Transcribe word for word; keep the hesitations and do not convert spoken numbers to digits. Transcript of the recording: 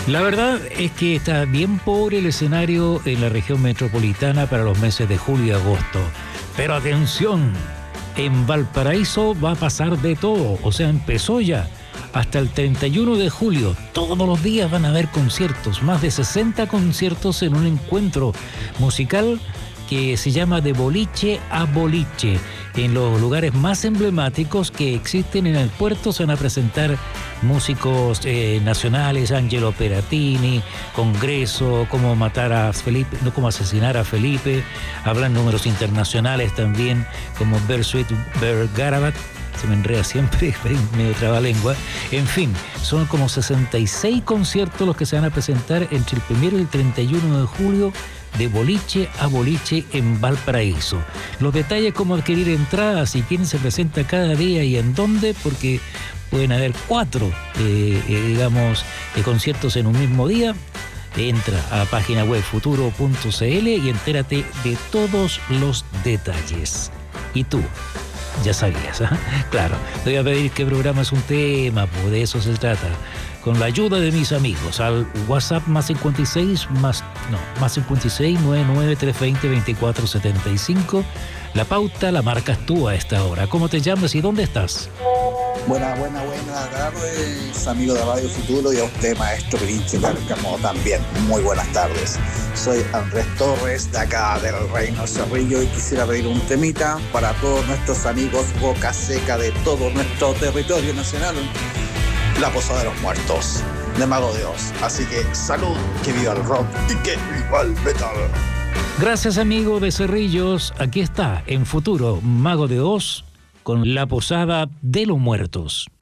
La verdad es que está bien pobre el escenario en la región metropolitana para los meses de julio y agosto. Pero atención, en Valparaíso va a pasar de todo, o sea, empezó ya. Hasta el treinta y uno de julio, todos los días van a haber conciertos, más de sesenta conciertos en un encuentro musical que se llama De Boliche a Boliche. En los lugares más emblemáticos que existen en el puerto se van a presentar músicos eh, nacionales, Angelo Peratini, Congreso, Cómo matar a Felipe, no, Cómo asesinar a Felipe. Hablan números internacionales también, como Bersuit Vergarabat. Se me enreda siempre, medio trabalengua. En fin, son como sesenta y seis conciertos los que se van a presentar entre el primero y el treinta y uno de julio, de boliche a boliche en Valparaíso. Los detalles, cómo adquirir entradas y quién se presenta cada día y en dónde, porque pueden haber cuatro, eh, eh, digamos, eh, conciertos en un mismo día. Entra a página web futuro punto c l y entérate de todos los detalles. ¿Y tú? Ya sabías, ¿eh? Claro, te voy a pedir que programas un tema, pues de eso se trata. Con la ayuda de mis amigos, al WhatsApp más cincuenta y seis, más, no, más cincuenta y seis, noventa y nueve, trescientos veinte, veinticuatro setenta y cinco. La pauta la marcas tú a esta hora. ¿Cómo te llamas y dónde estás? Buena, buena, buena tardes, amigo de Radio Futuro, y a usted, maestro Pirinche Cárcamo, también. Muy buenas tardes. Soy Andrés Torres, de acá del Reino Cerrillo, y quisiera pedir un temita para todos nuestros amigos Boca Seca de todo nuestro territorio nacional, La Posada de los Muertos, de Mago de Oz. Así que salud, que viva el rock y que viva el metal. Gracias, amigo de Cerrillos. Aquí está, en Futuro, Mago de Oz, con La Posada de los Muertos.